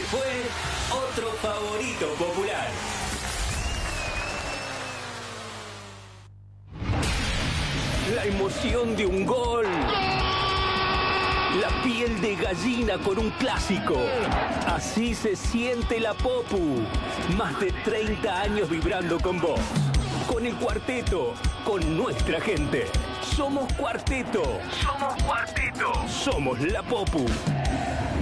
fue otro favorito popular. La emoción de un gol. La piel de gallina con un clásico. Así se siente la Popu. Más de 30 años vibrando con vos. Con el cuarteto. Con nuestra gente. Somos cuarteto. Somos cuarteto. Somos la Popu.